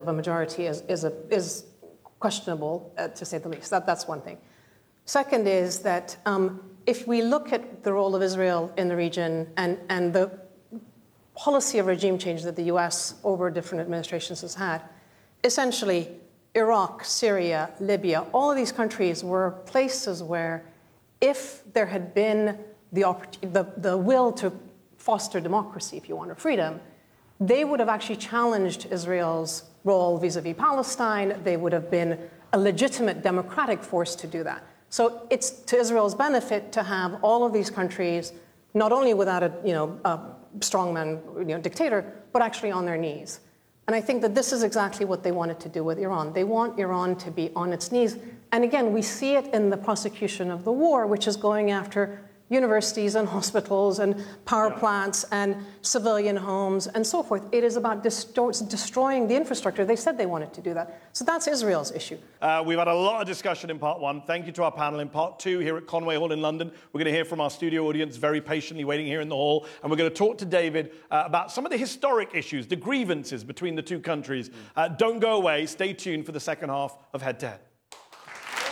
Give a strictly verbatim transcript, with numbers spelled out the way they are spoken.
a majority is, is, a, is questionable, uh, to say the least. That, that's one thing. Second is that um, if we look at the role of Israel in the region and, and the policy of regime change that the U S over different administrations has had, essentially Iraq, Syria, Libya, all of these countries were places where if there had been the, the, the will to foster democracy, if you want, or freedom, they would have actually challenged Israel's role vis-a-vis Palestine. They would have been a legitimate democratic force to do that. So it's to Israel's benefit to have all of these countries not only without a, you know, a strongman, you know, dictator, but actually on their knees. And I think that this is exactly what they wanted to do with Iran. They want Iran to be on its knees. And again, we see it in the prosecution of the war, which is going after universities and hospitals and power yeah. plants and civilian homes and so forth. It is about destroying the infrastructure. They said they wanted to do that. So that's Israel's issue. Uh, we've had a lot of discussion in part one. Thank you to our panel. In part two, here at Conway Hall in London, we're going to hear from our studio audience very patiently waiting here in the hall. And we're going to talk to David uh, about some of the historic issues, the grievances between the two countries. Mm. Uh, don't go away. Stay tuned for the second half of Head to Head.